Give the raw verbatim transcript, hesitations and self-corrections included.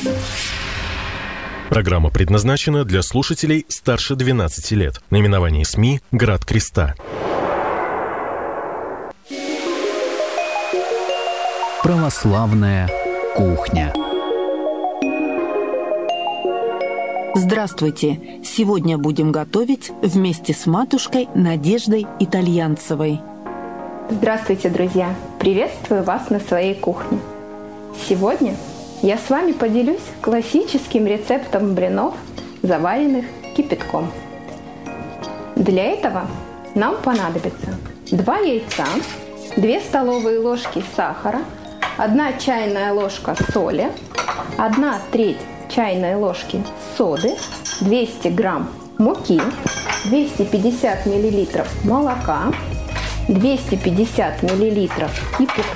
Программа предназначена для слушателей старше двенадцати лет. Наименование СМИ «Град Креста». Православная кухня. Здравствуйте! Сегодня будем готовить вместе с матушкой Надеждой Итальянцевой. Здравствуйте, друзья! Приветствую вас на своей кухне. Сегодня я с вами поделюсь классическим рецептом блинов, заваренных кипятком. Для этого нам понадобится два яйца, две столовые ложки сахара, одна чайная ложка соли, одна треть чайной ложки соды, двести грамм муки, двести пятьдесят миллилитров молока, двести пятьдесят миллилитров кипятка,